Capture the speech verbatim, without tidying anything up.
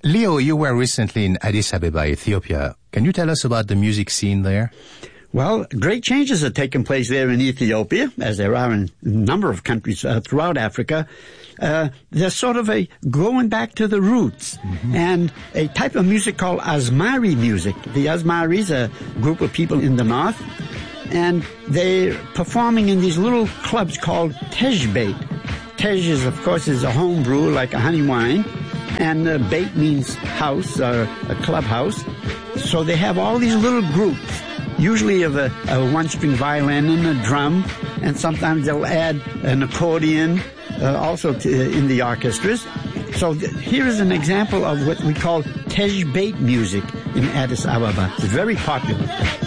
Leo, you were recently in Addis Ababa, Ethiopia. Can you tell us about the music scene there? Well, great changes have taken place there in Ethiopia, as there are in a number of countries uh, throughout Africa. Uh, there's sort of a going back to the roots, mm-hmm. and a type of music called Asmari music. The Asmaris are a group of people in the north, and they're performing in these little clubs called Tejbeit. Tej is, of course, is a home brew, like a honey wine, and uh, bait means house, or a clubhouse. So they have all these little groups, usually of a, a one-string violin and a drum, and sometimes they'll add an accordion uh, also to, uh, in the orchestras. So th- here is an example of what we call Tejbeit music in Addis Ababa. It's very popular.